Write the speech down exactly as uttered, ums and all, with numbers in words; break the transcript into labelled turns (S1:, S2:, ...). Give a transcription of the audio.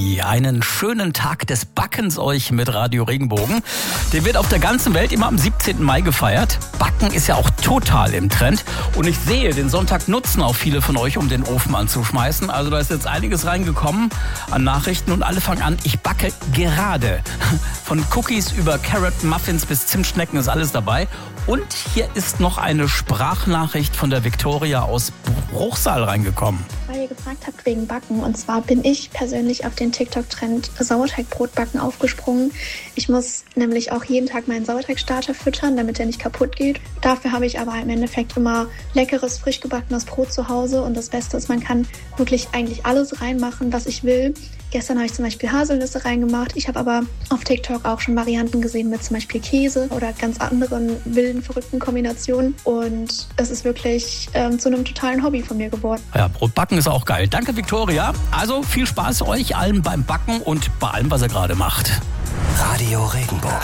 S1: Family. Einen schönen Tag des Backens euch mit Radio Regenbogen. Der wird auf der ganzen Welt immer am siebzehnten Mai gefeiert. Backen ist ja auch total im Trend. Und ich sehe, den Sonntag nutzen auch viele von euch, um den Ofen anzuschmeißen. Also da ist jetzt einiges reingekommen an Nachrichten und alle fangen an, ich backe gerade. Von Cookies über Carrot Muffins bis Zimtschnecken ist alles dabei. Und hier ist noch eine Sprachnachricht von der Viktoria aus Bruchsal reingekommen.
S2: Weil ihr gefragt habt wegen Backen. Und zwar bin ich persönlich auf den TikTok-Trend Sauerteigbrotbacken aufgesprungen. Ich muss nämlich auch jeden Tag meinen Sauerteigstarter füttern, damit er nicht kaputt geht. Dafür habe ich aber im Endeffekt immer leckeres, frisch gebackenes Brot zu Hause. Und das Beste ist, man kann wirklich eigentlich alles reinmachen, was ich will. Gestern habe ich zum Beispiel Haselnüsse reingemacht. Ich habe aber auf TikTok auch schon Varianten gesehen mit zum Beispiel Käse oder ganz anderen wilden, verrückten Kombinationen. Und es ist wirklich ähm, zu einem totalen Hobby von mir geworden.
S1: Ja, Brotbacken ist auch geil. Danke, Viktoria. Also viel Spaß euch allen beim Backen und bei allem, was ihr gerade macht.
S3: Radio Regenbogen.